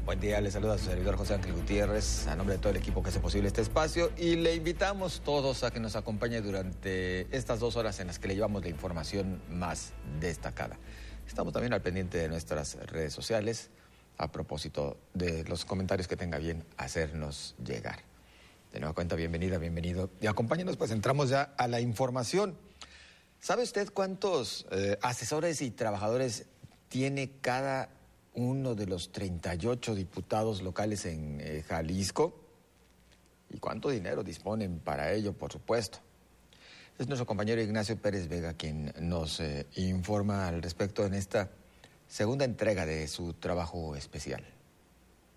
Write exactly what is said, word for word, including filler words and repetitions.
Buen día, le saluda a su servidor José Ángel Gutiérrez, a nombre de todo el equipo que hace posible este espacio, y le invitamos todos a que nos acompañe durante estas dos horas en las que le llevamos la información más destacada. Estamos también al pendiente de nuestras redes sociales, a propósito de los comentarios que tenga bien hacernos llegar. De nueva cuenta, bienvenida, bienvenido. Y acompáñenos, pues entramos ya a la información. ¿Sabe usted cuántos eh, asesores y trabajadores tiene cada uno de los treinta y ocho diputados locales en eh, Jalisco? ¿Y cuánto dinero disponen para ello, por supuesto? Es nuestro compañero Ignacio Pérez Vega quien nos eh, informa al respecto en esta segunda entrega de su trabajo especial.